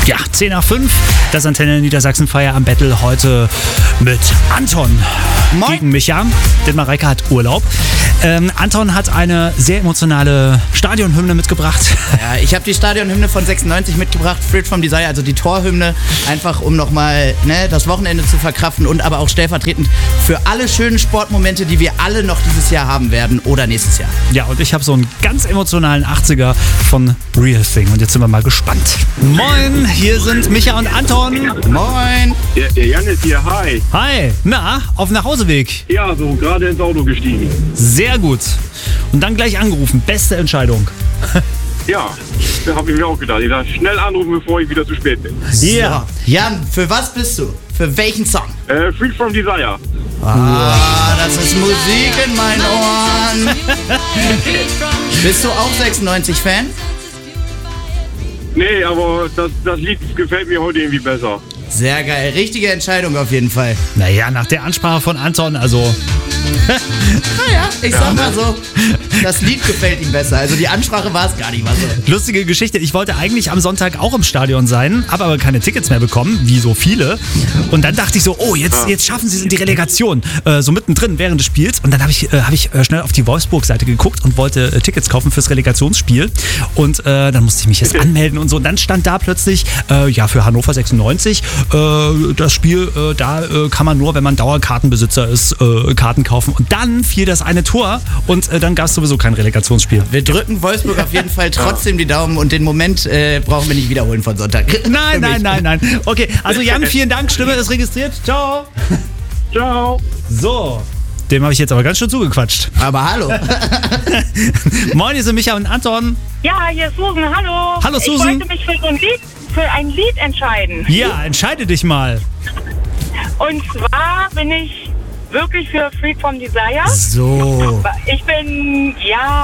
Ja, 10 nach 5. Das Antenne Niedersachsen Feierabend Battle heute mit Anton gegen Micha, denn Mareike hat Urlaub. Anton hat eine sehr emotionale Stadionhymne mitgebracht. Ja, ich habe die Stadionhymne von 96 mitgebracht, Freed from Desire, also die Torhymne, einfach um nochmal das Wochenende zu verkraften und aber auch stellvertretend für alle schönen Sportmomente, die wir alle noch dieses Jahr haben werden oder nächstes Jahr. Ja, und ich habe so einen ganz emotionalen 80er von Real Thing und jetzt sind wir mal gespannt. Moin, hier sind Micha und Anton. Moin. Der Jan ist hier, hi. Hi, na, auf dem Nachhauseweg. Ja, so gerade ins Auto gestiegen. Sehr gut. Und dann gleich angerufen, beste Entscheidung. Ja, da habe ich mir auch gedacht. Ich dachte, schnell anrufen, bevor ich wieder zu spät bin. Ja. So. Jan, für was bist du? Für welchen Song? Freed from Desire. Das ist Musik in meinen Ohren. Bist du auch 96-Fan? Nee, aber das Lied gefällt mir heute irgendwie besser. Sehr geil. Richtige Entscheidung auf jeden Fall. Naja, nach der Ansprache von Anton, also... Naja, ich sag mal so, das Lied gefällt ihm besser. Also die Ansprache war es gar nicht mal so. Lustige Geschichte. Ich wollte eigentlich am Sonntag auch im Stadion sein, habe aber keine Tickets mehr bekommen, wie so viele. Und dann dachte ich so, oh, jetzt schaffen sie es in die Relegation. So mittendrin während des Spiels. Und dann habe ich schnell auf die Wolfsburg-Seite geguckt und wollte Tickets kaufen fürs Relegationsspiel. Und dann musste ich mich jetzt anmelden und so. Und dann stand da plötzlich, für Hannover 96, das Spiel, da kann man nur, wenn man Dauerkartenbesitzer ist, Karten kaufen. Und dann fiel das eine Tor und dann gab es sowieso kein Relegationsspiel. Wir drücken Wolfsburg auf jeden Fall trotzdem die Daumen und den Moment brauchen wir nicht wiederholen von Sonntag. Nein. Okay, also Jan, vielen Dank. Stimme ist registriert. Ciao. Ciao. So, dem habe ich jetzt aber ganz schön zugequatscht. Aber hallo. Moin, hier sind Micha und Anton. Ja, hier ist Susan, hallo. Hallo, Susan. Ich wollte mich für ein Lied entscheiden. Ja, entscheide dich mal. Und zwar bin ich wirklich für Freed from Desire. So. Ich bin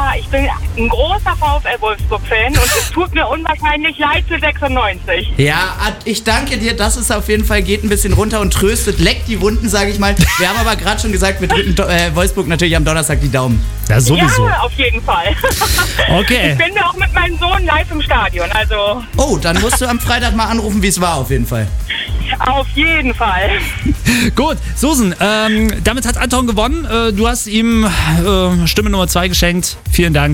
ein großer VfL Wolfsburg-Fan und es tut mir unwahrscheinlich leid für 96. Ja, ich danke dir, das ist auf jeden Fall, geht ein bisschen runter und tröstet, leckt die Wunden, sage ich mal. Wir haben aber gerade schon gesagt, wir drücken Wolfsburg natürlich am Donnerstag die Daumen. Ja, sowieso. Ja, auf jeden Fall. Okay. Ich bin da auch mit meinem Sohn live im Stadion, also... Oh, dann musst du am Freitag mal anrufen, wie es war, auf jeden Fall. Auf jeden Fall. Gut, Susan, damit hat Anton gewonnen. Du hast ihm Stimme Nummer 2 geschenkt. Vielen Dank.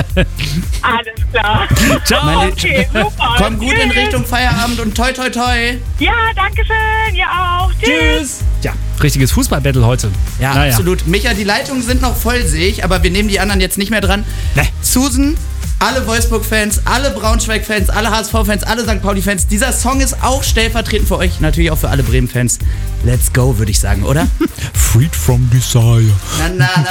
Alles klar. Ciao. Okay, super. Komm gut in Tschüss. Richtung Feierabend und toi toi toi. Ja, danke schön. Ihr auch. Tschüss. Ja, richtiges Fußball-Battle heute. Ja, Naja. absolut. Micha, die Leitungen sind noch voll, sehe ich, aber wir nehmen die anderen jetzt nicht mehr dran. Nee. Susan, alle Wolfsburg-Fans, alle Braunschweig-Fans, alle HSV-Fans, alle St. Pauli-Fans. Dieser Song ist auch stellvertretend für euch, natürlich auch für alle Bremen-Fans. Let's go, würde ich sagen, oder? Freed from Desire. Na,